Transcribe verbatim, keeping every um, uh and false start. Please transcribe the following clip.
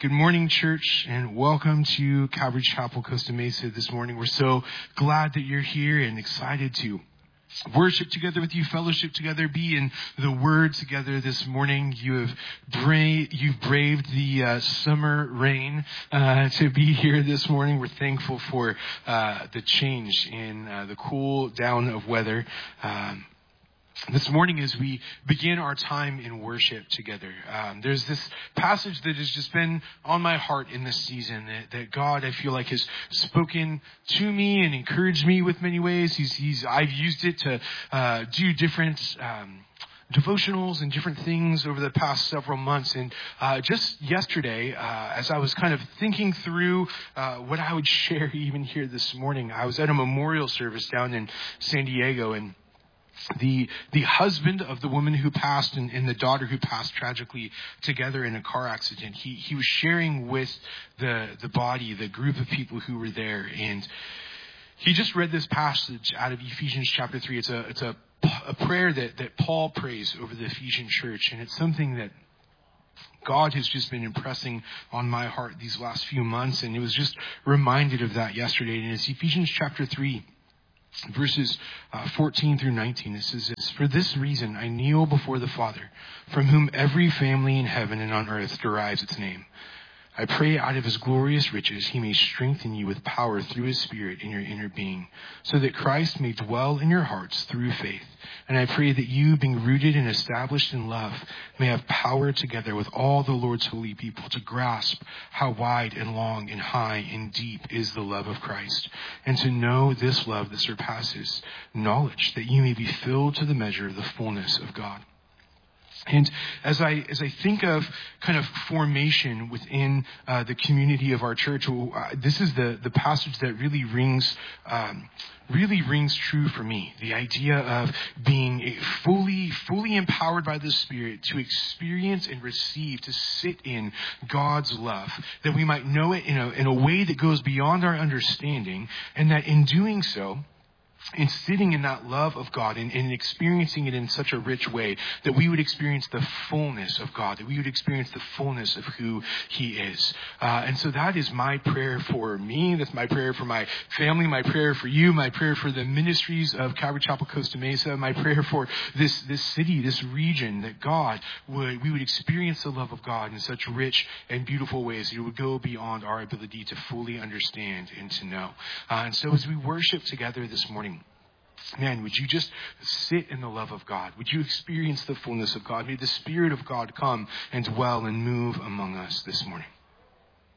Good morning, church, and welcome to Calvary Chapel, Costa Mesa this morning. We're so glad that you're here and excited to worship together with you, fellowship together, be in the Word together this morning. You have bra- you've braved the uh, summer rain uh, to be here this morning. We're thankful for uh, the change in uh, the cool down of weather. Um, This morning as we begin our time in worship together, um, there's this passage that has just been on my heart in this season that, that God, I feel like, has spoken to me and encouraged me with many ways. He's, he's, I've used it to uh, do different um, devotionals and different things over the past several months. And uh, just yesterday, uh, as I was kind of thinking through uh, what I would share even here this morning, I was at a memorial service down in San Diego, and The the husband of the woman who passed and, and the daughter who passed tragically together in a car accident, he he was sharing with the the body, the group of people who were there, and he just read this passage out of Ephesians chapter three. It's a it's a, a prayer that, that Paul prays over the Ephesian church, and it's something that God has just been impressing on my heart these last few months, and it was just reminded of that yesterday. And it's Ephesians chapter three. Verses uh, fourteen through nineteen, it says this: "For this reason I kneel before the Father, from whom every family in heaven and on earth derives its name. I pray out of his glorious riches he may strengthen you with power through his Spirit in your inner being, so that Christ may dwell in your hearts through faith. And I pray that you, being rooted and established in love, may have power together with all the Lord's holy people to grasp how wide and long and high and deep is the love of Christ, and to know this love that surpasses knowledge, that you may be filled to the measure of the fullness of God." And as I as I think of kind of formation within uh, the community of our church, uh, this is the, the passage that really rings um, really rings true for me. The idea of being fully fully empowered by the Spirit to experience and receive, to sit in God's love, that we might know it in a in a way that goes beyond our understanding, and that in doing so, in sitting in that love of God and, and experiencing it in such a rich way, that we would experience the fullness of God, that we would experience the fullness of who He is. Uh, and so that is my prayer for me. That's my prayer for my family, my prayer for you, my prayer for the ministries of Calvary Chapel Costa Mesa, my prayer for this, this city, this region, that God would, we would experience the love of God in such rich and beautiful ways that it would go beyond our ability to fully understand and to know. Uh, and so as we worship together this morning, man, would you just sit in the love of God? Would you experience the fullness of God? May the Spirit of God come and dwell and move among us this morning.